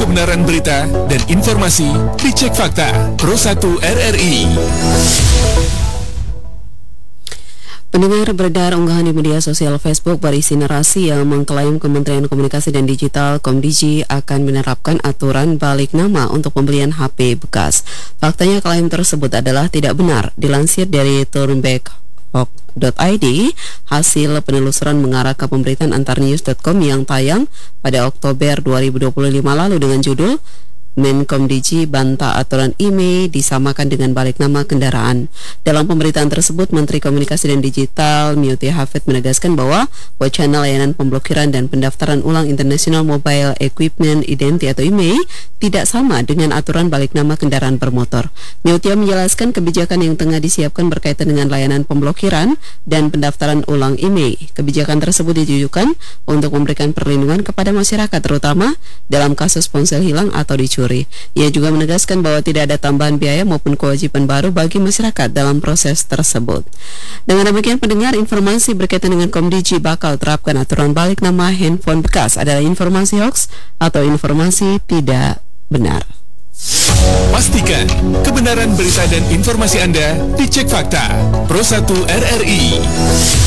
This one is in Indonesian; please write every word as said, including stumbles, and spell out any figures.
kebenaran berita dan informasi dicek fakta Pro satu R R I. Pendengar, beredar unggahan di media sosial Facebook berisi narasi yang mengklaim Kementerian Komunikasi dan Digital Komdigi akan menerapkan aturan balik nama untuk pembelian H P bekas. Faktanya klaim tersebut adalah tidak benar. Dilansir dari turnback dot i d, hasil penelusuran mengarah ke pemberitaan antarnews dot com yang tayang pada Oktober dua ribu dua puluh lima lalu dengan judul Menkomdigi bantah aturan I M E I disamakan dengan balik nama kendaraan. Dalam pemberitaan tersebut, Menteri Komunikasi dan Digital Mute Hafid menegaskan bahwa wacana layanan pemblokiran dan pendaftaran ulang International Mobile Equipment Identity atau I M E I tidak sama dengan aturan balik nama kendaraan bermotor. Mute menjelaskan kebijakan yang tengah disiapkan berkaitan dengan layanan pemblokiran dan pendaftaran ulang I M E I. Kebijakan tersebut ditujukan untuk memberikan perlindungan kepada masyarakat, terutama dalam kasus ponsel hilang atau dicuri. Ia juga menegaskan bahwa tidak ada tambahan biaya maupun kewajiban baru bagi masyarakat dalam proses tersebut. Dengan demikian, pendengar, informasi berkaitan dengan Komdigi bakal terapkan aturan balik nama handphone bekas adalah informasi hoax atau informasi tidak benar. Pastikan kebenaran berita dan informasi Anda dicek fakta Pro satu R R I.